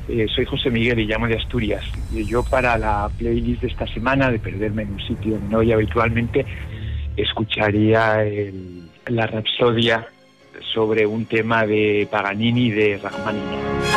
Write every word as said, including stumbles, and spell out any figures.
Eh, soy José Miguel y llamo de Asturias. Y yo para la playlist de esta semana, de perderme en un sitio donde no voy habitualmente, escucharía el, la Rapsodia sobre un tema de Paganini y de Rachmaninoff.